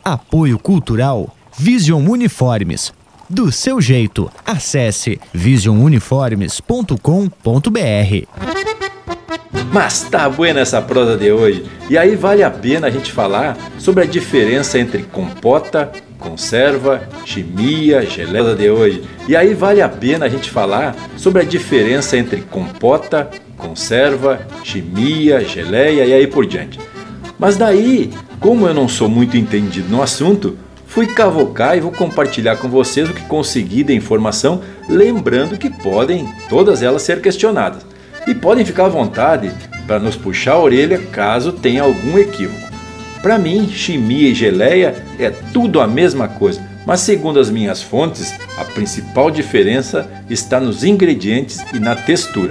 Apoio Cultural Vision Uniformes. Do seu jeito, acesse visionuniformes.com.br. Mas tá buena essa prosa de hoje. E aí vale a pena a gente falar sobre a diferença entre compota, conserva, chimia, geleia de hoje. E aí vale a pena a gente falar sobre a diferença entre compota, conserva, chimia, geleia e aí por diante. Mas daí, como eu não sou muito entendido no assunto, fui cavocar e vou compartilhar com vocês o que consegui de informação, lembrando que podem todas elas ser questionadas. E podem ficar à vontade para nos puxar a orelha caso tenha algum equívoco. Para mim, chimia e geleia é tudo a mesma coisa, mas segundo as minhas fontes, a principal diferença está nos ingredientes e na textura.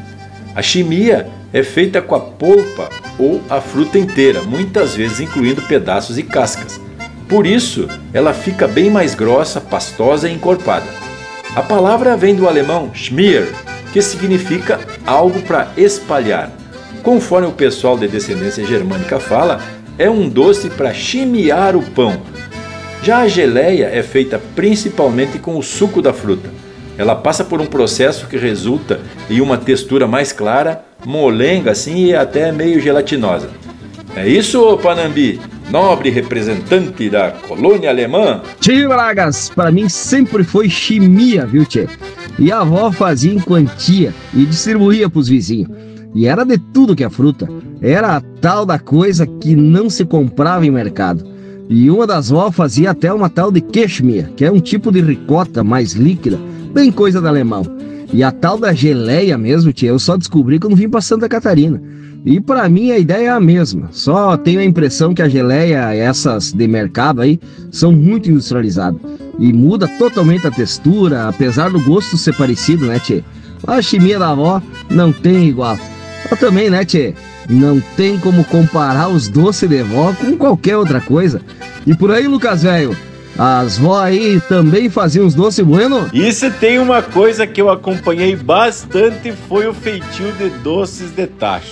A chimia é feita com a polpa ou a fruta inteira, muitas vezes incluindo pedaços e cascas. Por isso, ela fica bem mais grossa, pastosa e encorpada. A palavra vem do alemão Schmier, que significa algo para espalhar. Conforme o pessoal de descendência germânica fala, é um doce para chimiar o pão. Já a geleia é feita principalmente com o suco da fruta. Ela passa por um processo que resulta em uma textura mais clara, molenga assim e até meio gelatinosa. É isso, Panambi, nobre representante da colônia alemã? Tio Bragas, para mim sempre foi chimia, viu, tchê? E a avó fazia em quantia e distribuía pros vizinhos. E era de tudo que é fruta. Era a tal da coisa que não se comprava em mercado. E uma das vó fazia até uma tal de quechmia, que é um tipo de ricota mais líquida, bem coisa do alemão. E a tal da geleia mesmo, tia, eu só descobri quando vim pra Santa Catarina. E pra mim a ideia é a mesma, só tenho a impressão que a geleia, essas de mercado aí, são muito industrializadas. E muda totalmente a textura, apesar do gosto ser parecido, né, tchê? A chimia da avó não tem igual. Mas também, né, tchê? Não tem como comparar os doces de vó com qualquer outra coisa. E por aí, Lucas velho, as vó aí também faziam uns doces bueno? E se tem uma coisa que eu acompanhei bastante foi o feitio de doces de tacho.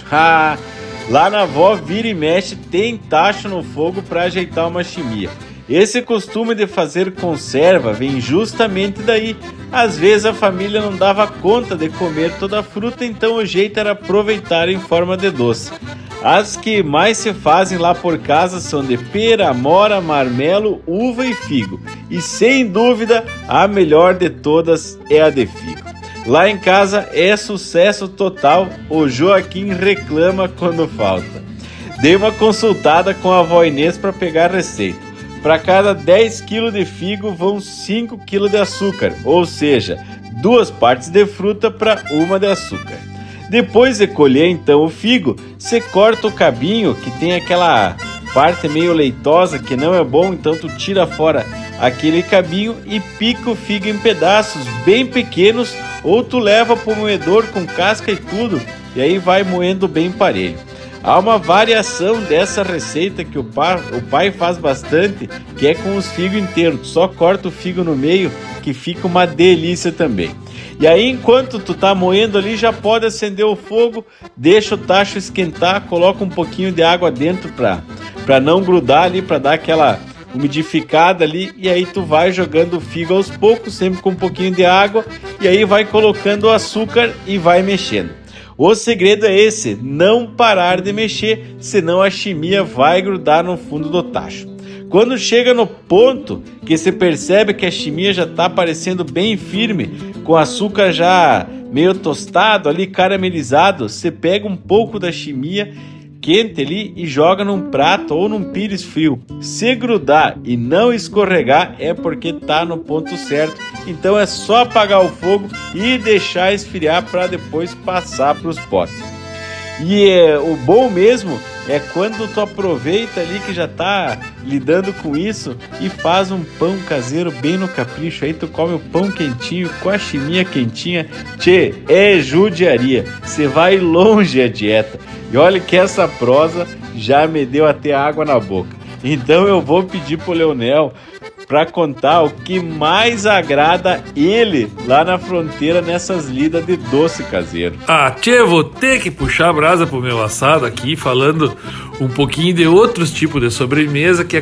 Lá na avó vira e mexe tem tacho no fogo para ajeitar uma chimia. Esse costume de fazer conserva vem justamente daí. Às vezes a família não dava conta de comer toda a fruta, então o jeito era aproveitar em forma de doce. As que mais se fazem lá por casa são de pera, amora, marmelo, uva e figo. E sem dúvida, a melhor de todas é a de figo. Lá em casa é sucesso total, o Joaquim reclama quando falta. Dei uma consultada com a avó Inês para pegar a receita. Para cada 10 kg de figo vão 5 kg de açúcar, ou seja, 2 partes de fruta para 1 de açúcar. Depois de colher então o figo, você corta o cabinho, que tem aquela parte meio leitosa que não é bom, então tu tira fora aquele cabinho e pica o figo em pedaços bem pequenos, ou tu leva para o moedor com casca e tudo, e aí vai moendo bem parelho. Há uma variação dessa receita que o pai faz bastante, que é com os figos inteiros. Tu só corta o figo no meio, que fica uma delícia também. E aí, enquanto tu tá moendo ali, já pode acender o fogo, deixa o tacho esquentar, coloca um pouquinho de água dentro para não grudar ali, para dar aquela umidificada ali, e aí tu vai jogando o figo aos poucos, sempre com um pouquinho de água, e aí vai colocando o açúcar e vai mexendo. O segredo é esse, não parar de mexer, senão a chimia vai grudar no fundo do tacho. Quando chega no ponto que você percebe que a chimia já está parecendo bem firme, com o açúcar já meio tostado ali, caramelizado, você pega um pouco da chimia quente ali e joga num prato ou num pires frio. Se grudar e não escorregar é porque tá no ponto certo. Então é só apagar o fogo e deixar esfriar para depois passar para os potes. E o bom mesmo é quando tu aproveita ali que já tá lidando com isso e faz um pão caseiro bem no capricho. Aí tu come o pão quentinho com a chimia quentinha. Tchê, é judiaria. Você vai longe a dieta. E olha que essa prosa já me deu até água na boca. Então eu vou pedir pro Leonel para contar o que mais agrada ele lá na fronteira nessas lidas de doce caseiro. Tchê, vou ter que puxar a brasa pro meu assado aqui, falando um pouquinho de outros tipos de sobremesa que